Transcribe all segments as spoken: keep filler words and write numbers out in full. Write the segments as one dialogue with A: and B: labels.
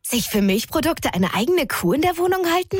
A: Sich für Milchprodukte eine eigene Kuh in der Wohnung halten?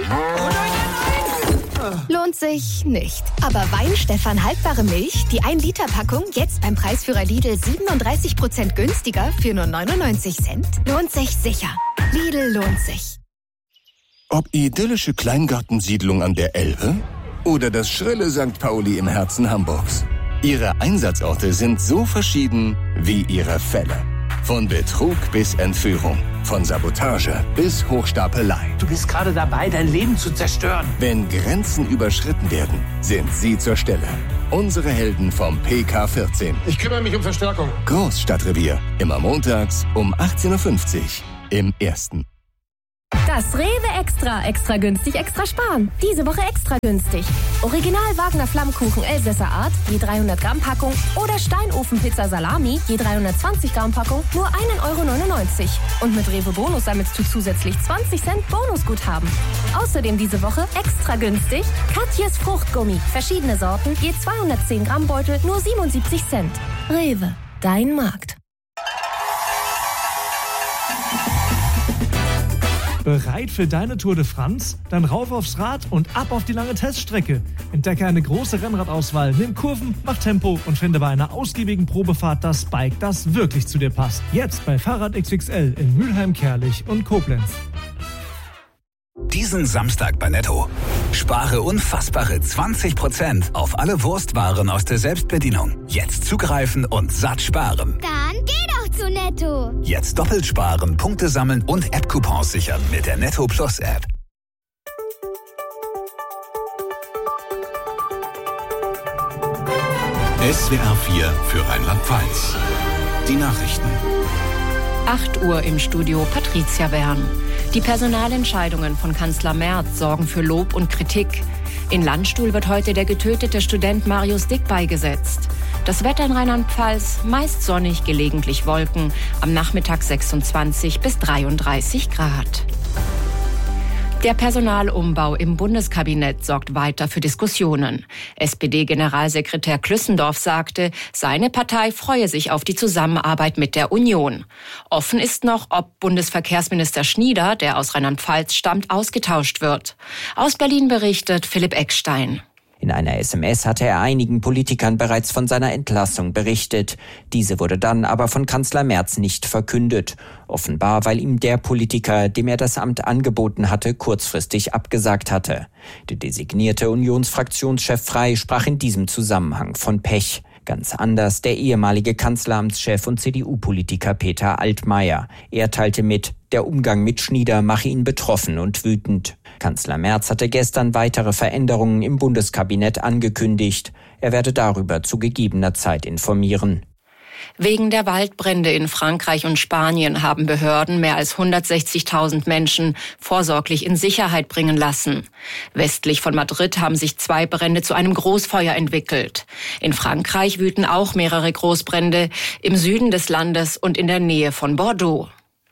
A: Lohnt sich nicht. Aber Weinstefan haltbare Milch, die ein Liter Packung, jetzt beim Preisführer Lidl siebenunddreißig Prozent günstiger für nur neunundneunzig Cent, lohnt sich sicher. Lidl lohnt sich.
B: Ob idyllische Kleingartensiedlung an der Elbe oder das schrille Sankt Pauli im Herzen Hamburgs. Ihre Einsatzorte sind so verschieden wie ihre Fälle. Von Betrug bis Entführung, von Sabotage bis Hochstapelei.
C: Du bist gerade dabei, dein Leben zu zerstören.
B: Wenn Grenzen überschritten werden, sind sie zur Stelle. Unsere Helden vom P K vierzehn.
D: Ich kümmere mich um Verstärkung.
B: Großstadtrevier, immer montags um achtzehn Uhr fünfzig im Ersten.
E: Das Rewe Extra. Extra günstig, extra sparen. Diese Woche extra günstig. Original Wagner Flammkuchen Elsässer Art, je dreihundert Gramm Packung. Oder Steinofenpizza Salami, je dreihundertzwanzig Gramm Packung, nur ein Euro neunundneunzig. Und mit Rewe Bonus sammelst du zusätzlich zwanzig Cent Bonusguthaben. Außerdem diese Woche extra günstig Katjes Fruchtgummi. Verschiedene Sorten, je zweihundertzehn Gramm Beutel, nur siebenundsiebzig Cent. Rewe, dein Markt.
F: Bereit für deine Tour de France? Dann rauf aufs Rad und ab auf die lange Teststrecke. Entdecke eine große Rennradauswahl, nimm Kurven, mach Tempo und finde bei einer ausgiebigen Probefahrt das Bike, das wirklich zu dir passt. Jetzt bei Fahrrad X X L in Mülheim, Kerlich und Koblenz.
G: Diesen Samstag bei Netto. Spare unfassbare zwanzig Prozent auf alle Wurstwaren aus der Selbstbedienung. Jetzt zugreifen und satt sparen.
H: Dann geh doch zu Netto.
G: Jetzt doppelt sparen, Punkte sammeln und App-Coupons sichern mit der Netto Plus App.
I: S W R vier für Rheinland-Pfalz. Die Nachrichten.
J: acht Uhr im Studio Patricia Wern. Die Personalentscheidungen von Kanzler Merz sorgen für Lob und Kritik. In Landstuhl wird heute der getötete Student Marius Dick beigesetzt. Das Wetter in Rheinland-Pfalz meist sonnig, gelegentlich Wolken. Am Nachmittag sechsundzwanzig bis dreiunddreißig Grad. Der Personalumbau im Bundeskabinett sorgt weiter für Diskussionen. S P D-Generalsekretär Klüssendorf sagte, seine Partei freue sich auf die Zusammenarbeit mit der Union. Offen ist noch, ob Bundesverkehrsminister Schnieder, der aus Rheinland-Pfalz stammt, ausgetauscht wird. Aus Berlin berichtet Philipp Eckstein.
K: In einer S M S hatte er einigen Politikern bereits von seiner Entlassung berichtet. Diese wurde dann aber von Kanzler Merz nicht verkündet. Offenbar, weil ihm der Politiker, dem er das Amt angeboten hatte, kurzfristig abgesagt hatte. Der designierte Unionsfraktionschef Frey sprach in diesem Zusammenhang von Pech. Ganz anders der ehemalige Kanzleramtschef und C D U-Politiker Peter Altmaier. Er teilte mit, der Umgang mit Schnieder mache ihn betroffen und wütend. Kanzler Merz hatte gestern weitere Veränderungen im Bundeskabinett angekündigt. Er werde darüber zu gegebener Zeit informieren.
J: Wegen der Waldbrände in Frankreich und Spanien haben Behörden mehr als hundertsechzigtausend Menschen vorsorglich in Sicherheit bringen lassen. Westlich von Madrid haben sich zwei Brände zu einem Großfeuer entwickelt. In Frankreich wüten auch mehrere Großbrände im Süden des Landes und in der Nähe von Bordeaux.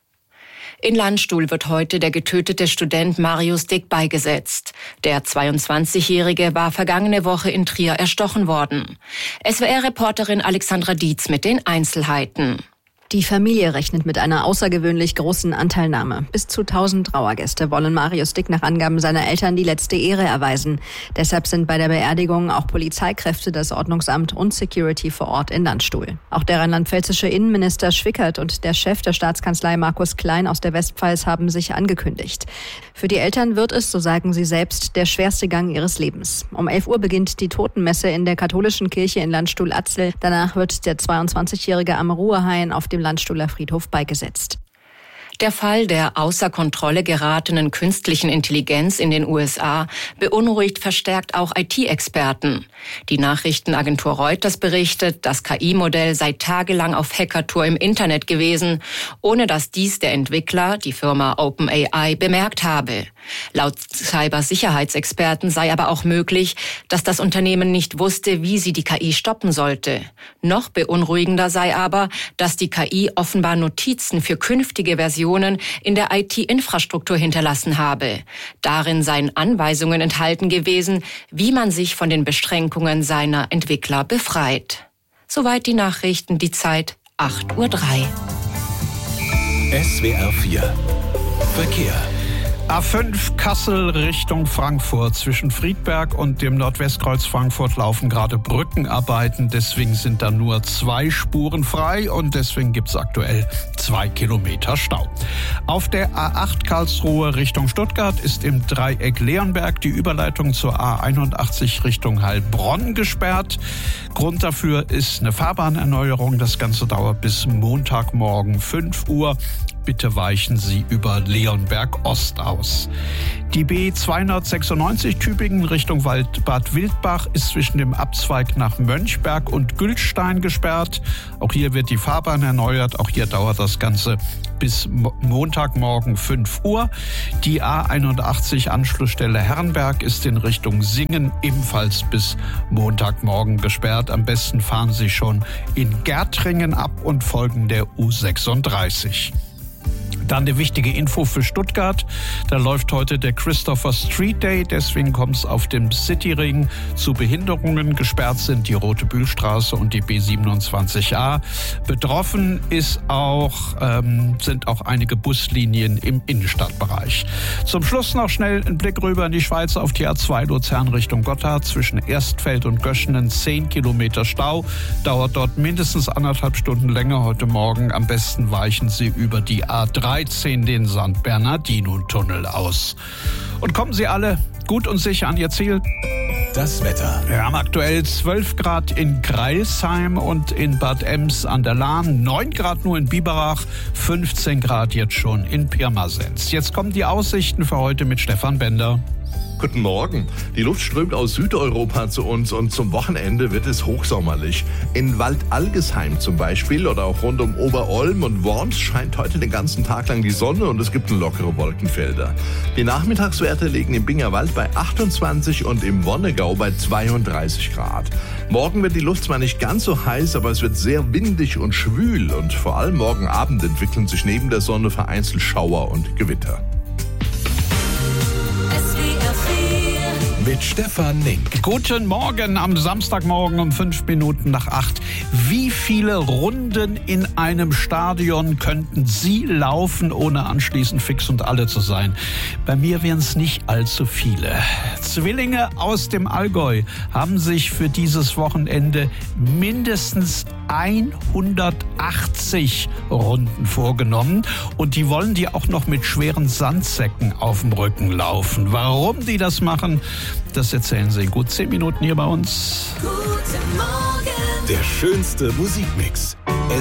J: In Landstuhl wird heute der getötete Student Marius Dick beigesetzt. Der zweiundzwanzigjährige war vergangene Woche in Trier erstochen worden. S W R-Reporterin Alexandra Dietz mit den Einzelheiten.
L: Die Familie rechnet mit einer außergewöhnlich großen Anteilnahme. Bis zu tausend Trauergäste wollen Marius Dick nach Angaben seiner Eltern die letzte Ehre erweisen. Deshalb sind bei der Beerdigung auch Polizeikräfte, das Ordnungsamt und Security vor Ort in Landstuhl. Auch der rheinland-pfälzische Innenminister Schwickert und der Chef der Staatskanzlei Markus Klein aus der Westpfalz haben sich angekündigt. Für die Eltern wird es, so sagen sie selbst, der schwerste Gang ihres Lebens. Um elf Uhr beginnt die Totenmesse in der katholischen Kirche in Landstuhl-Atzel. Danach wird der zweiundzwanzigjährige am Ruhehain auf dem Landstuhler Friedhof beigesetzt.
J: Der Fall der außer Kontrolle geratenen künstlichen Intelligenz in den U S A beunruhigt verstärkt auch I T-Experten. Die Nachrichtenagentur Reuters berichtet, das K I-Modell sei tagelang auf Hackertour im Internet gewesen, ohne dass dies der Entwickler, die Firma OpenAI, bemerkt habe. Laut Cybersicherheitsexperten sei aber auch möglich, dass das Unternehmen nicht wusste, wie sie die K I stoppen sollte. Noch beunruhigender sei aber, dass die K I offenbar Notizen für künftige Versionen in der I T-Infrastruktur hinterlassen habe. Darin seien Anweisungen enthalten gewesen, wie man sich von den Beschränkungen seiner Entwickler befreit. Soweit die Nachrichten, die Zeit acht Uhr drei.
I: S W R vier Verkehr.
D: A fünf Kassel Richtung Frankfurt. Zwischen Friedberg und dem Nordwestkreuz Frankfurt laufen gerade Brückenarbeiten. Deswegen sind da nur zwei Spuren frei und deswegen gibt es aktuell zwei Kilometer Stau. Auf der A acht Karlsruhe Richtung Stuttgart ist im Dreieck Leonberg die Überleitung zur A einundachtzig Richtung Heilbronn gesperrt. Grund dafür ist eine Fahrbahnerneuerung. Das Ganze dauert bis Montagmorgen fünf Uhr. Bitte weichen Sie über Leonberg Ost aus. Die B zweihundertsechsundneunzig Tübingen Richtung Bad Wildbach ist zwischen dem Abzweig nach Mönchberg und Gültstein gesperrt. Auch hier wird die Fahrbahn erneuert. Auch hier dauert das Ganze bis Montagmorgen fünf Uhr. Die A einundachtzig Anschlussstelle Herrenberg ist in Richtung Singen ebenfalls bis Montagmorgen gesperrt. Am besten fahren Sie schon in Gärtringen ab und folgen der U sechsunddreißig. Dann eine wichtige Info für Stuttgart. Da läuft heute der Christopher Street Day. Deswegen kommt es auf dem Cityring zu Behinderungen. Gesperrt sind die Rote Bühlstraße und die B siebenundzwanzig a. Betroffen ist auch, ähm, sind auch einige Buslinien im Innenstadtbereich. Zum Schluss noch schnell ein Blick rüber in die Schweiz auf die A zwei Luzern Richtung Gotthard. Zwischen Erstfeld und Göschenen zehn Kilometer Stau. Dauert dort mindestens anderthalb Stunden länger heute Morgen. Am besten weichen Sie über die A dreizehn den Sankt Bernardino-Tunnel aus. Und kommen Sie alle gut und sicher an Ihr Ziel.
I: Das Wetter.
D: Wir haben aktuell zwölf Grad in Greilsheim und in Bad Ems an der Lahn, neun Grad nur in Biberach, fünfzehn Grad jetzt schon in Pirmasens. Jetzt kommen die Aussichten für heute mit Stefan Bender.
M: Guten Morgen. Die Luft strömt aus Südeuropa zu uns und zum Wochenende wird es hochsommerlich. In Waldalgesheim zum Beispiel oder auch rund um Oberolm und Worms scheint heute den ganzen Tag lang die Sonne und es gibt lockere Wolkenfelder. Die Nachmittagswerte liegen im Bingerwald bei achtundzwanzig und im Wonnegau bei zweiunddreißig Grad. Morgen wird die Luft zwar nicht ganz so heiß, aber es wird sehr windig und schwül und vor allem morgen Abend entwickeln sich neben der Sonne vereinzelt Schauer und Gewitter.
I: Mit Stefan Nink.
D: Guten Morgen am Samstagmorgen um fünf Minuten nach acht. Wie viele Runden in einem Stadion könnten Sie laufen, ohne anschließend fix und alle zu sein? Bei mir wären es nicht allzu viele. Zwillinge aus dem Allgäu haben sich für dieses Wochenende mindestens hundertachtzig Runden vorgenommen und die wollen die auch noch mit schweren Sandsäcken auf dem Rücken laufen. Warum die das machen, das erzählen sie in gut zehn Minuten hier bei uns.
I: Guten Morgen. Der schönste Musikmix.